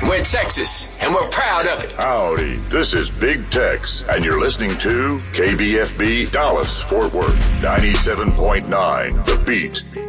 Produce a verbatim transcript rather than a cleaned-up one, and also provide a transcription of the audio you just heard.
We're Texas, and we're proud of it. Howdy, this is Big Tex, and you're listening to K B F B Dallas Fort Worth, ninety-seven point nine The Beat.